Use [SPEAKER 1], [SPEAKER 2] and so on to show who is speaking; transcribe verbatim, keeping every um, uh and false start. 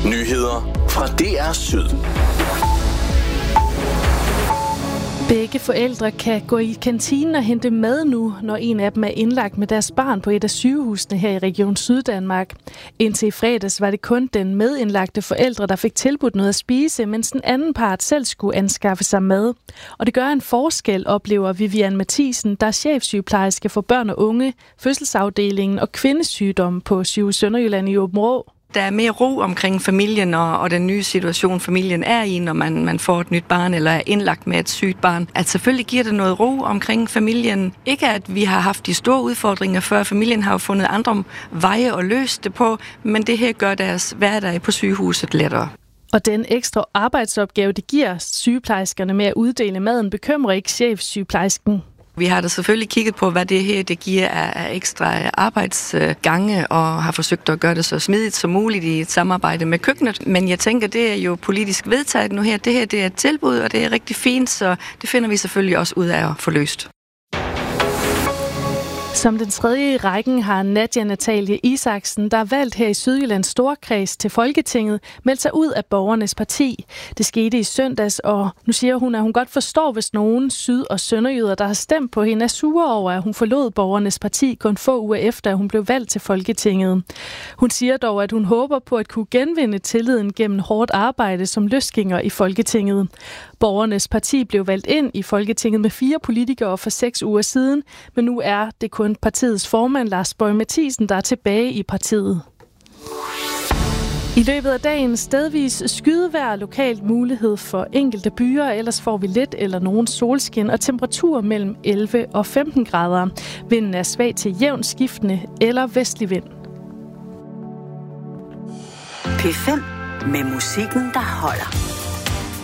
[SPEAKER 1] Nyheder fra D R Syd.
[SPEAKER 2] Begge forældre kan gå i kantinen og hente mad nu, når en af dem er indlagt med deres barn på et af sygehusene her i Region Syddanmark. Indtil i fredags var det kun den medindlagte forældre, der fik tilbudt noget at spise, mens den anden part selv skulle anskaffe sig mad. Og det gør en forskel, oplever Vivian Mathisen, der er chefsygeplejerske for børn og unge, fødselsafdelingen og kvindesygdom på Sygehus Sønderjylland i Aabenraa.
[SPEAKER 3] Der er mere ro omkring familien og, og den nye situation, familien er i, når man, man får et nyt barn eller er indlagt med et sygt barn. At selvfølgelig giver det noget ro omkring familien. Ikke at vi har haft de store udfordringer før. Familien har jo fundet andre veje at løse det på, men det her gør deres hverdag på sygehuset lettere.
[SPEAKER 2] Og den ekstra arbejdsopgave, det giver sygeplejerskerne med at uddele maden, bekymrer ikke chefsygeplejersken.
[SPEAKER 3] Vi har da selvfølgelig kigget på, hvad det her det giver af ekstra arbejdsgange, og har forsøgt at gøre det så smidigt som muligt i et samarbejde med køkkenet. Men jeg tænker, det er jo politisk vedtaget nu her. Det her det er et tilbud, og det er rigtig fint, så det finder vi selvfølgelig også ud af at få løst.
[SPEAKER 2] Som den tredje i rækken har Nadia Natalie Isaksen, der er valgt her i Sydjyllands Storkreds til Folketinget, meldt sig ud af Borgernes Parti. Det skete i søndags, og nu siger hun, at hun godt forstår, hvis nogen syd- og sønderjyder, der har stemt på hende, er sure over, at hun forlod Borgernes Parti kun få uger efter, at hun blev valgt til Folketinget. Hun siger dog, at hun håber på at kunne genvinde tilliden gennem hårdt arbejde som løsgænger i Folketinget. Borgernes Parti blev valgt ind i Folketinget med fire politikere for seks uger siden, men nu er det kun partiets formand Lars Boje Mathiesen, der er tilbage i partiet. I løbet af dagen stedvis skydevejr, lokalt mulighed for enkelte byer, ellers får vi lidt eller nogen solskin og temperatur mellem elleve og femten grader. Vinden er svag til jævnt skiftende eller vestlig vind.
[SPEAKER 4] P fem med musikken, der holder.